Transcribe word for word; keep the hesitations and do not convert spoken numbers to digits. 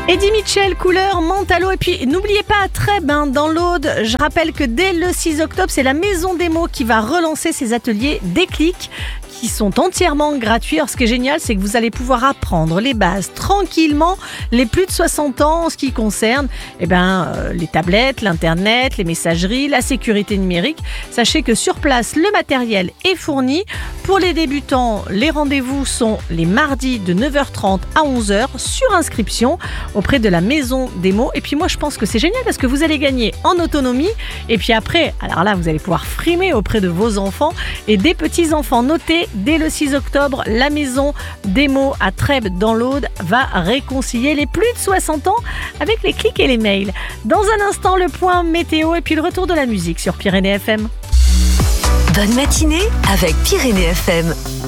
Eddie Mitchell, couleur Mentalo. Et puis n'oubliez pas à Trèbes, hein, dans l'Aude, je rappelle que dès le six octobre, c'est la Maison des mots qui va relancer ses ateliers Déclic, qui sont entièrement gratuits. Alors ce qui est génial, c'est que vous allez pouvoir apprendre les bases tranquillement, les plus de soixante ans, en ce qui concerne eh ben, euh, les tablettes, l'internet, les messageries, la sécurité numérique. Sachez que sur place, le matériel est fourni. Pour les débutants, les rendez-vous sont les mardis de neuf heures trente à onze heures sur inscription auprès de la Maison des mots. Et puis moi, je pense que c'est génial parce que vous allez gagner en autonomie. Et puis après, alors là, vous allez pouvoir frimer auprès de vos enfants et des petits-enfants. Notez, dès le six octobre, la Maison des mots à Trèbes dans l'Aude va réconcilier les plus de soixante ans avec les clics et les mails. Dans un instant, le point météo et puis le retour de la musique sur Pyrénées F M. Bonne matinée avec Pyrénées F M.